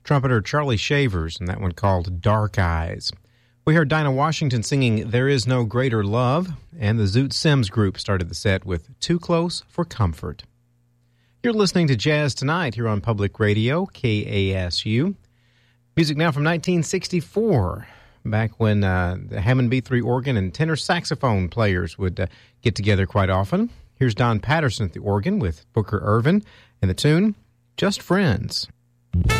trumpeter Charlie Shavers, and that one called Dark Eyes. We heard Dinah Washington singing There Is No Greater Love, and the Zoot Sims Group started the set with Too Close for Comfort. You're listening to Jazz Tonight here on Public Radio, KASU. Music now from 1964, back when the Hammond B3 organ and tenor saxophone players would get together quite often. Here's Don Patterson at the organ with Booker Ervin, and the tune, Just Friends.